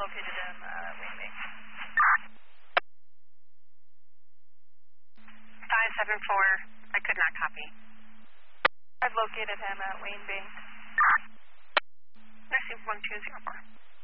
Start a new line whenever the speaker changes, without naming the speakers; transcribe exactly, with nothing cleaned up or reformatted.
located him, uh, Wayne Bay.
five seven four, I could not copy.
I've located him at Wayne Bay.
Received one two zero four.